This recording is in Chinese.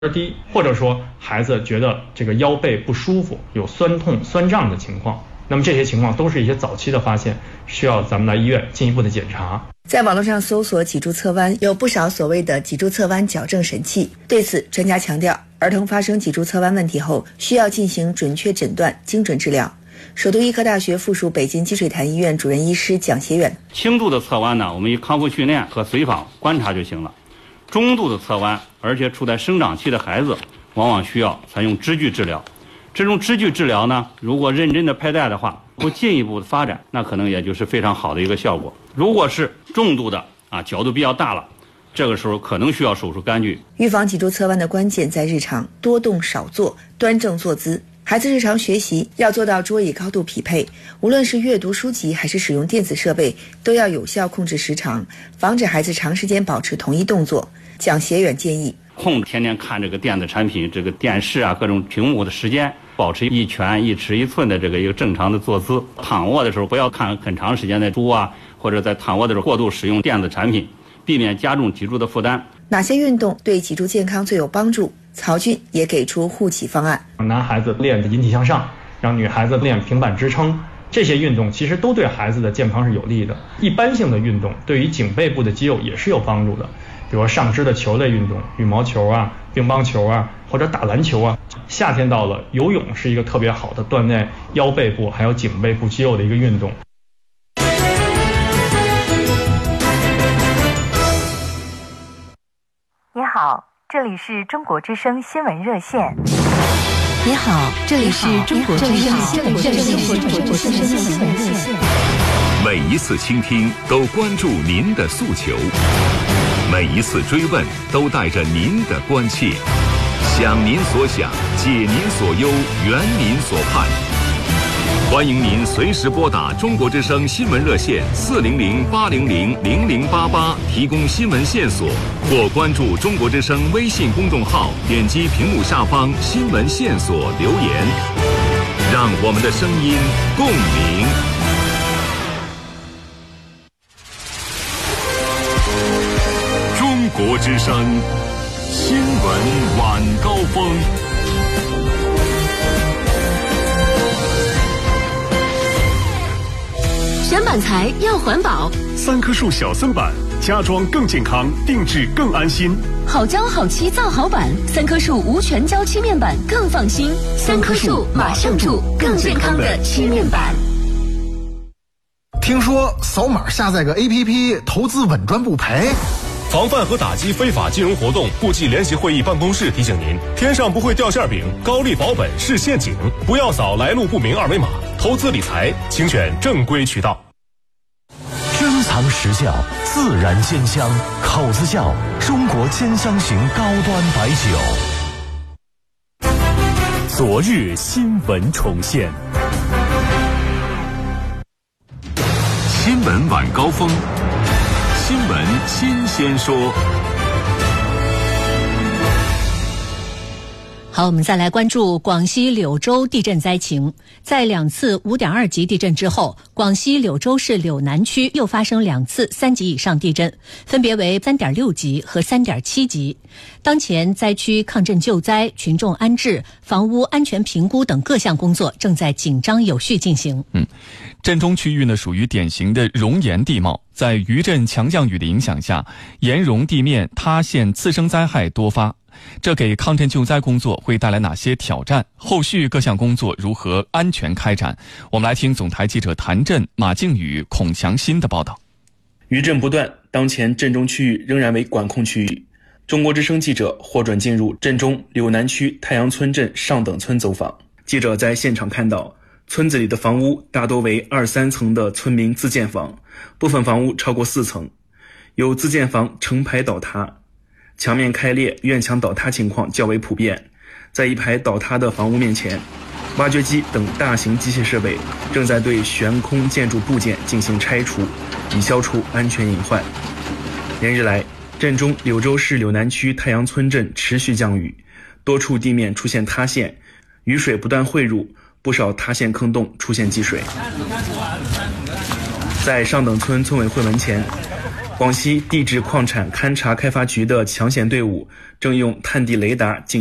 低，或者说孩子觉得这个腰背不舒服，有酸痛、酸胀的情况，那么这些情况都是一些早期的发现，需要咱们来医院进一步的检查。 在网络上搜索脊柱侧弯，有不少所谓的脊柱侧弯矫正神器。对此，专家强调，儿童发生脊柱侧弯问题后，需要进行准确诊断、精准治疗。首都医科大学附属北京积水潭医院主任医师蒋协远： 轻度的侧弯呢，我们以康复训练和随访观察就行了。中度的侧弯，而且处在生长期的孩子，往往需要采用支具治疗。这种支具治疗呢，如果认真的佩戴的话，不进一步的发展，那可能也就是非常好的一个效果。如果是重度的角度比较大了，这个时候可能需要手术干预。 预防脊柱侧弯的关键在日常多动少坐，端正坐姿。孩子日常学习要做到桌椅高度匹配，无论是阅读书籍还是使用电子设备，都要有效控制时长，防止孩子长时间保持同一动作。蒋协远建议， 控制天天看这个电子产品、这个电视各种屏幕的时间，保持一拳一尺一寸的这个一个正常的坐姿。躺卧的时候不要看很长时间的书或者在躺卧的时候过度使用电子产品，避免加重脊柱的负担。 哪些运动对脊柱健康最有帮助？曹俊也给出护脊方案。 男孩子练引体向上，让女孩子练平板支撑，这些运动其实都对孩子的健康是有利的。一般性的运动对于颈背部的肌肉也是有帮助的，比如上肢的球类运动，羽毛球乒乓球或者打篮球夏天到了，游泳是一个特别好的锻炼腰背部还有颈背部肌肉的一个运动。 你好，这里是中国之声新闻热线。 你好，这里是中国之声新闻热线。 每一次倾听都关注您的诉求，每一次追问都带着您的关切，想您所想，解您所忧，圆您所盼。欢迎您随时拨打中国之声新闻热线400-800-0088提供新闻线索，或关注中国之声微信公众号，点击屏幕下方新闻线索留言，让我们的声音共鸣。中国之声新闻晚高峰。 选板材要环保 ，3棵树小森板，家装更健康，定制更安心。 好胶好漆造好板，3棵树无全胶漆面板更放心。3棵树马上住更健康的漆面板。 听说扫码下载个 APP， 投资稳赚不赔。 防范和打击非法金融活动，户籍联席会议办公室提醒您：天上不会掉馅饼，高利保本是陷阱，不要扫来路不明二维码。投资理财，请选正规渠道。 珍藏实效，自然鲜香，口子窖，中国兼香型高端白酒。 昨日新闻重现， 新闻晚高峰，新闻新鲜说。 好，我们再来关注广西柳州地震灾情。在2次5.2级地震之后，广西柳州市柳南区又发生2次3级以上地震，分别为3.6级和3.7级。当前灾区抗震救灾、群众安置、房屋安全评估等各项工作正在紧张有序进行。 震中区域呢属于典型的熔岩地貌，在余震强降雨的影响下，岩溶地面塌陷次生灾害多发。这给抗震救灾工作会带来哪些挑战？后续各项工作如何安全开展？我们来听总台记者谭震、马靖宇、孔祥新的报道。 余震不断，当前震中区域仍然为管控区域。中国之声记者获准进入震中柳南区太阳村镇上等村走访。记者在现场看到，村子里的房屋大多为2、3层的村民自建房，部分房屋超过4层，有自建房成排倒塌，墙面开裂、院墙倒塌情况较为普遍。在一排倒塌的房屋面前，挖掘机等大型机械设备正在对悬空建筑部件进行拆除，以消除安全隐患。连日来，震中柳州市柳南区太阳村镇持续降雨，多处地面出现塌陷，雨水不断汇入，不少塌陷坑洞出现积水。在上等村村委会门前， 广西地质矿产勘察开发局的抢险队伍正用探地雷达进